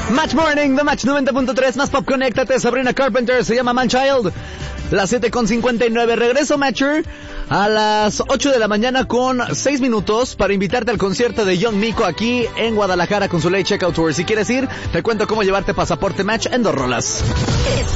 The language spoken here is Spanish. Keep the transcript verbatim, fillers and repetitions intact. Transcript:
Match Morning, The Match noventa punto tres, más pop, conéctate. Sabrina Carpenter, se llama Man Child. Las siete con cincuenta y nueve. Regreso, Matcher, a las ocho de la mañana con seis minutos para invitarte al concierto de Young Miko aquí en Guadalajara con su Late Checkout Tour. Si quieres ir, te cuento cómo llevarte pasaporte Match en dos rolas.